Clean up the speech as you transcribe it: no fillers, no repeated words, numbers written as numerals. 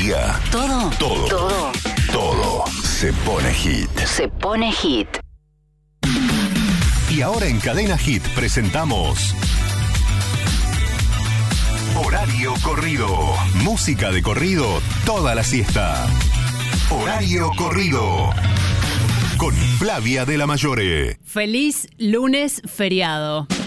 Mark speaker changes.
Speaker 1: día.
Speaker 2: Todo.
Speaker 1: Todo se pone hit.
Speaker 2: Se pone hit.
Speaker 1: Y ahora en Cadena Hit presentamos Horario Corrido. Música de corrido toda la siesta. Horario Corrido. Con Flavia de la Mayore.
Speaker 3: Feliz lunes feriado.